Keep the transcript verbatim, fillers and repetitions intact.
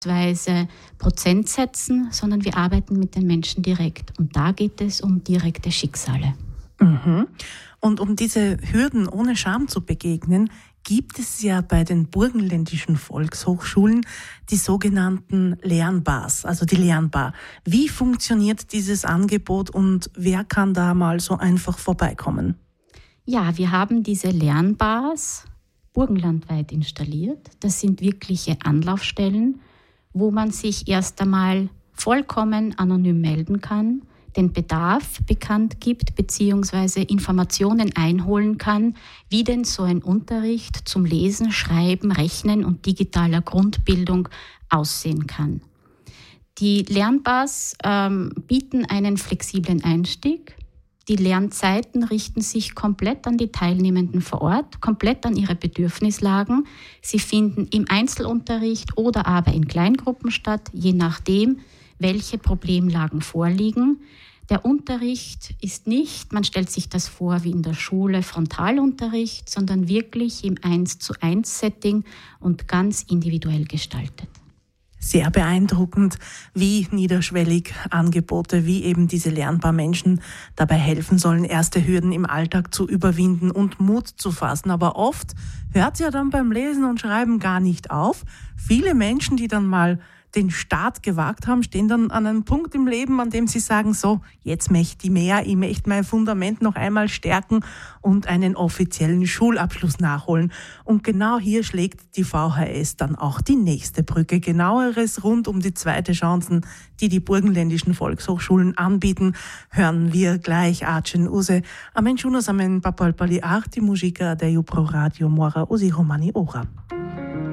Prozentsätzen, sondern wir arbeiten mit den Menschen direkt. Und da geht es um direkte Schicksale. Mhm. Und um diese Hürden ohne Scham zu begegnen, gibt es ja bei den burgenländischen Volkshochschulen die sogenannten Lernbars, also die Lernbar. Wie funktioniert dieses Angebot und wer kann da mal so einfach vorbeikommen? Ja, wir haben diese Lernbars burgenlandweit installiert. Das sind wirkliche Anlaufstellen, wo man sich erst einmal vollkommen anonym melden kann, den Bedarf bekannt gibt bzw. Informationen einholen kann, wie denn so ein Unterricht zum Lesen, Schreiben, Rechnen und digitaler Grundbildung aussehen kann. Die Lernbars ähm, bieten einen flexiblen Einstieg. Die Lernzeiten richten sich komplett an die Teilnehmenden vor Ort, komplett an ihre Bedürfnislagen. Sie finden im Einzelunterricht oder aber in Kleingruppen statt, je nachdem, welche Problemlagen vorliegen. Der Unterricht ist nicht, man stellt sich das vor wie in der Schule, Frontalunterricht, sondern wirklich im eins zu eins Setting und ganz individuell gestaltet. Sehr beeindruckend, wie niederschwellig Angebote wie eben diese lernbar Menschen dabei helfen sollen, erste Hürden im Alltag zu überwinden und Mut zu fassen. Aber oft hört es ja dann beim Lesen und Schreiben gar nicht auf. Viele Menschen, die dann mal den Start gewagt haben, stehen dann an einem Punkt im Leben, an dem sie sagen, so, jetzt möchte ich mehr, ich möchte mein Fundament noch einmal stärken und einen offiziellen Schulabschluss nachholen. Und genau hier schlägt die V H S dann auch die nächste Brücke. Genaueres rund um die zweite Chancen, die die burgenländischen Volkshochschulen anbieten, hören wir gleich. Acen use, amenchunos amen papalpali arti musica de Pro Radio Mora usi Romani Ora.